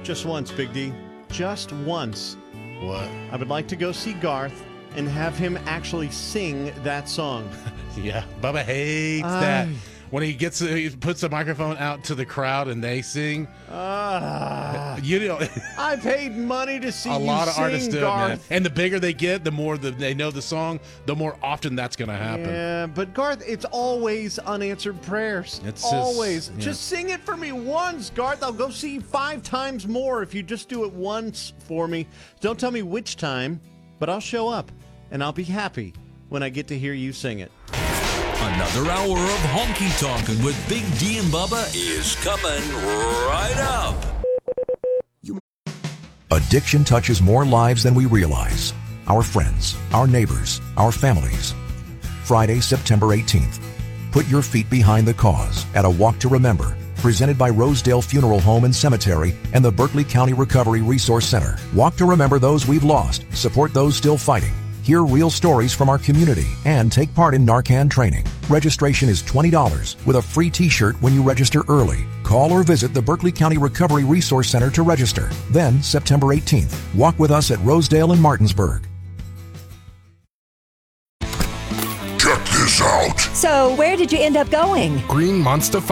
Just once, Big D. Just once. What? I would like to go see Garth and have him actually sing that song. Yeah, Bubba hates that. When he puts the microphone out to the crowd and they sing. I paid money to see a you lot of sing, artists do it, Garth. man. And the bigger they get, the more they know the song, the more often that's going to happen. Yeah, but Garth, it's always unanswered prayers. It's always. just, yeah. Just sing it for me once, Garth. I'll go see you 5 times more if you just do it once for me. Don't tell me which time, but I'll show up, and I'll be happy when I get to hear you sing it. Another hour of honky tonkin' with Big D and Bubba is coming right up. Addiction touches more lives than we realize. Our friends, our neighbors, our families. Friday, September 18th. Put your feet behind the cause at a Walk to Remember, presented by Rosedale Funeral Home and Cemetery and the Berkeley County Recovery Resource Center. Walk to remember those we've lost, support those still fighting. Hear real stories from our community and take part in Narcan training. Registration is $20 with a free t-shirt when you register early. Call or visit the Berkeley County Recovery Resource Center to register. Then, September 18th, walk with us at Rosedale and Martinsburg. Check this out. So, where did you end up going? Green Monster